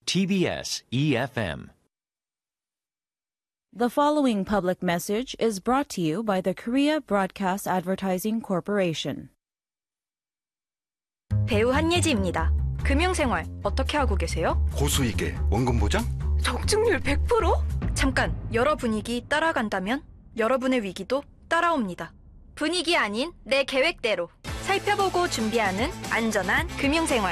TBS EFM. The following public message is brought to you by the Korea Broadcast Advertising Corporation. 배우 한예지입니다. 금융생활 어떻게 하고 계세요? 고수익에 원금 보장? 적중률 100%? 잠깐, 여러 분위기 따라간다면 여러분의 위기도 따라옵니다. 분위기 아닌 내 계획대로 살펴보고 준비하는 안전한 금융생활.